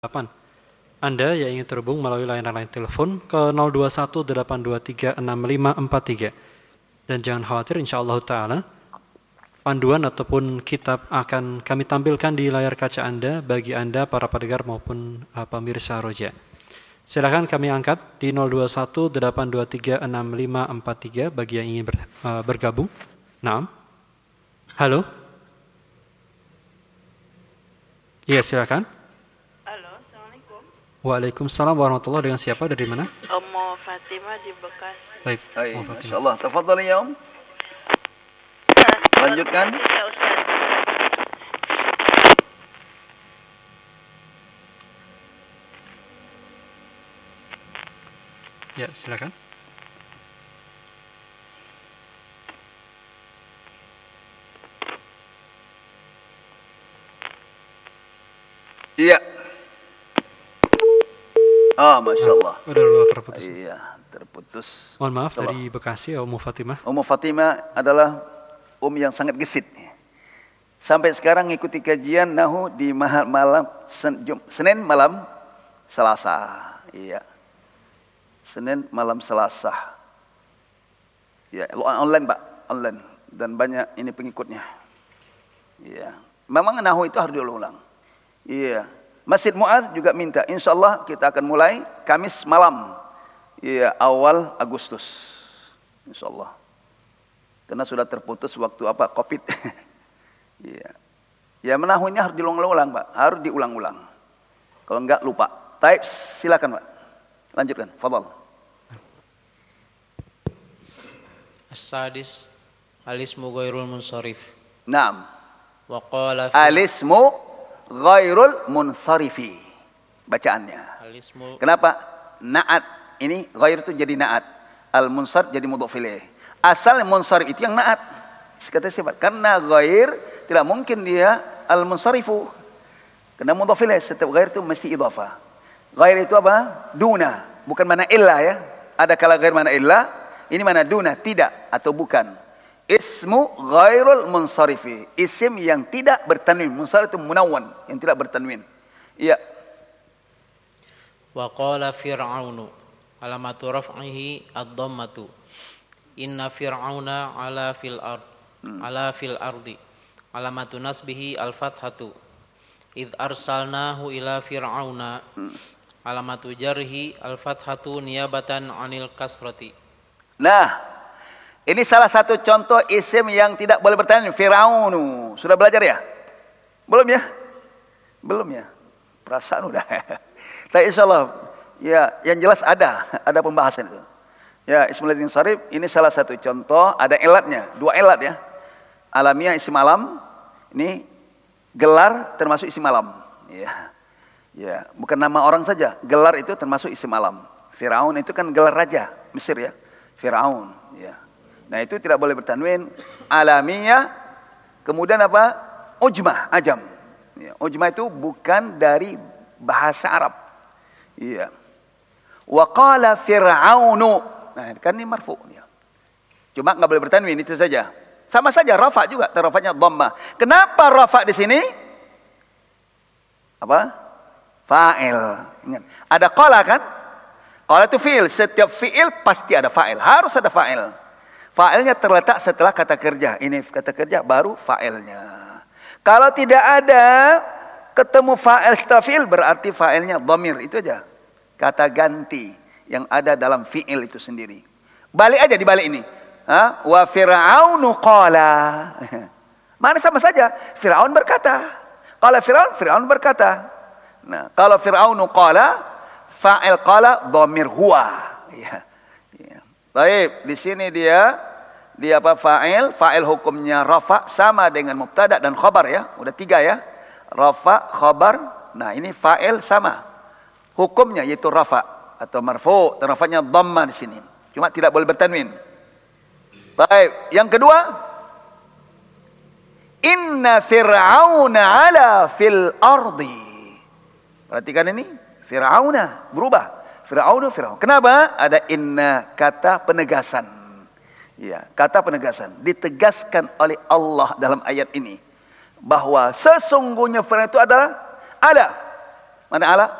8. Anda yang ingin terhubung melalui layanan telepon ke 0218236543. Dan jangan khawatir, insyaAllah ta'ala panduan ataupun kitab akan kami tampilkan di layar kaca Anda bagi Anda para pendengar maupun pemirsa Roja. Silakan kami angkat di 0218236543 bagi yang ingin bergabung. Naam. Halo. Iya, silakan. Halo, Assalamualaikum. Waalaikumsalam warahmatullahi. Dengan siapa, dari mana? Ummu Fatimah di Bekasi. Baik. Masya Allah. Tafadhali ya Om. Lanjutkan. Ya, Ustaz. Ya, silakan. Iya. Masya Allah. Udah terputus. Iya, terputus. Mohon maaf, dari Bekasi, Ummu Fatimah. Ummu Fatimah adalah yang sangat gesit. Sampai sekarang ngikuti kajian Nahu di malam Senin malam Selasa. Iya. Senin malam Selasa. Ya, online Pak, online, dan banyak ini pengikutnya. Iya. Memang Nahu itu harus diulang-ulang. Iya. Masjid Mu'adz juga minta, insyaallah kita akan mulai Kamis malam. Iya, awal Agustus. Insyaallah. Karena sudah terputus waktu Covid. Iya. Ya, menahunya harus diulang-ulang, Pak. Harus diulang-ulang. Kalau enggak lupa. Taib, silakan, Pak. Lanjutkan. Fadhal. As-sadis al-ismu ghairul munsharif. Naam. Wa qala Al-ismu ghairul munsarifi. Bacaannya. al-ismu. Kenapa? Na'at. Ini ghair itu jadi na'at. Al-munsar jadi mudhof ilaih. Asal munsarif itu yang na'at. Kata sifat. Karena ghair tidak mungkin dia al-munsarifu. Karena mudhof ilaih. Setiap ghair itu mesti idhafah. Ghair itu apa? Duna. Bukan mana illa ya. Ada kala ghair mana illa. Ini mana duna. Tidak atau bukan. Ismu ghairul munsarifi. Isim yang tidak bertanwin. Munsarif itu munawwan. Yang tidak bertanwin. Iya. Wa qala fir'aunu alamatu raf'ihi ad-dhammatu. Inna fir'auna ala fil ardi. Alamatu nasbihi al-fathatu. Idh arsalnahu ila fir'auna. Alamatu jarhi al-fathatu niyabatan anil kasrati. Nah, ini salah satu contoh isim yang tidak boleh bertanwin. Fir'aunu. Sudah belajar ya? Belum ya? Belum ya? Perasaan udah. Tapi insyaallah ya, yang jelas ada pembahasan itu. Ya, ismul ladzi munsharif ini salah satu contoh, ada elatnya, 2 elat ya. Alamiah isim alam, ini gelar termasuk isim alam. Ya. Ya, bukan nama orang saja, gelar itu termasuk isim alam. Firaun itu kan gelar raja Mesir ya. Firaun, ya. Nah, itu tidak boleh bertanwin. Alamiah, kemudian apa? Ujmah, ajam. Ya, ujmah itu bukan dari bahasa Arab. Iya. Wa qala fir'aunu. Nah, kan ini marfu ya. Cuma enggak boleh bertanwin, itu saja. Sama saja rafa juga, rafanya dhammah. Kenapa rafa di sini? Apa? Fa'il. Ingat, ada qala kan? Qala itu fi'il, setiap fi'il pasti ada fa'il, harus ada fa'il. Fa'ilnya terletak setelah kata kerja. Ini kata kerja baru fa'ilnya. Kalau tidak ada ketemu fa'il setelah fi'il, berarti fa'ilnya dhamir, itu aja. Kata ganti yang ada dalam fi'il itu sendiri. Balik aja dibalik ini. Wa fir'aunu qala. Mana sama saja. Fir'aun berkata. Qala Fir'aun berkata. Nah, kalau fir'aunu qala, fa'il qala dhamir huwa. Ya. Ya. Baik, di sini dia apa fa'il hukumnya rafa sama dengan mubtada dan khabar ya. Udah 3 ya. Rafa, khabar. Nah, ini fa'il sama. Hukumnya yaitu rafa atau marfu. Rafanya dhamma di sini. Cuma tidak boleh bertanwin. Baik, yang kedua, inna fir'auna ala fil ardi. Perhatikan ini, fir'auna berubah. Fir'aun. Kenapa? Ada inna, kata penegasan. Ya, kata penegasan ditegaskan oleh Allah dalam ayat ini bahwa sesungguhnya Fir'aun itu adalah ada Mana ala?